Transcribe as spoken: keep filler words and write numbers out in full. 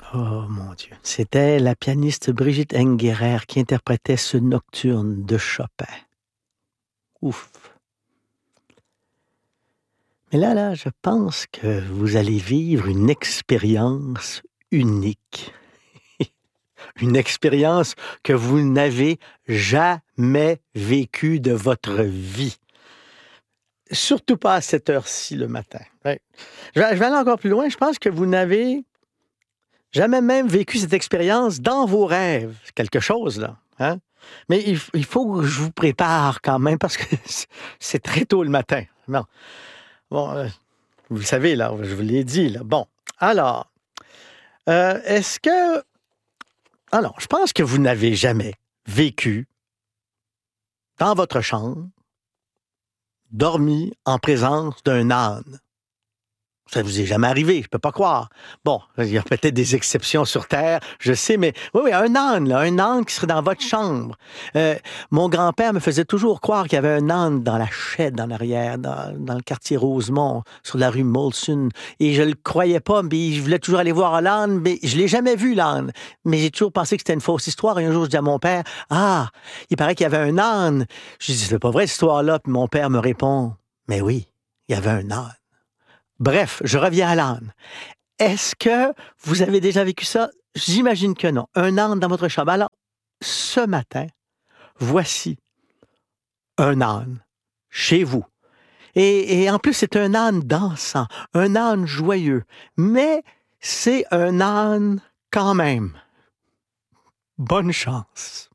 Oh mon Dieu. C'était la pianiste Brigitte Engerer qui interprétait ce nocturne de Chopin. Ouf. Mais là, là, je pense que vous allez vivre une expérience unique. Une expérience que vous n'avez jamais vécue de votre vie. Surtout pas à cette heure-ci le matin. Ouais. Je vais, je vais aller encore plus loin. Je pense que vous n'avez jamais même vécu cette expérience dans vos rêves. C'est quelque chose, là. Hein? Mais il, il faut que je vous prépare quand même parce que c'est très tôt le matin. Bon, bon euh, vous savez, là, je vous l'ai dit. Là. Bon, alors, euh, est-ce que... Alors, je pense que vous n'avez jamais vécu dans votre chambre, dormi en présence d'un âne. Ça vous est jamais arrivé, je peux pas croire. Bon, il y a peut-être des exceptions sur Terre, je sais, mais oui, oui, un âne, là, un âne qui serait dans votre chambre. Euh, mon grand-père me faisait toujours croire qu'il y avait un âne dans la Chède, en arrière, dans, dans le quartier Rosemont, sur la rue Molson. Et je le croyais pas, mais je voulais toujours aller voir l'âne, mais je l'ai jamais vu, l'âne. Mais j'ai toujours pensé que c'était une fausse histoire. Et un jour, je dis à mon père, « Ah, il paraît qu'il y avait un âne. » Je dis, « C'est pas vrai, cette histoire-là. » Puis mon père me répond, « Mais oui, il y avait un âne. » Bref, je reviens à l'âne. Est-ce que vous avez déjà vécu ça? J'imagine que non. Un âne dans votre chambre. Alors, ce matin, voici un âne chez vous. Et, et en plus, c'est un âne dansant, un âne joyeux. Mais c'est un âne quand même. Bonne chance.